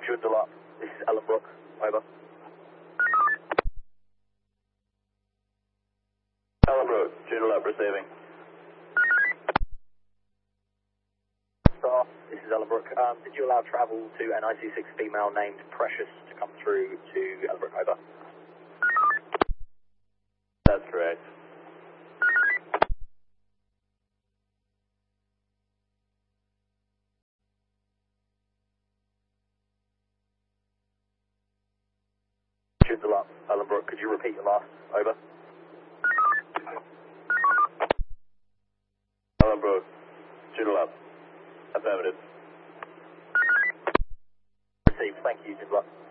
Joondalup, this is Ellenbrook, over. Ellenbrook, Joondalup receiving. Star, this is Ellenbrook. Did you allow travel to an IC6 female named Precious to come through to Ellenbrook, over? That's correct. Joondalup, Ellenbrook, could you repeat your last, over? Ellenbrook, Joondalup, affirmative. Received, thank you, good luck.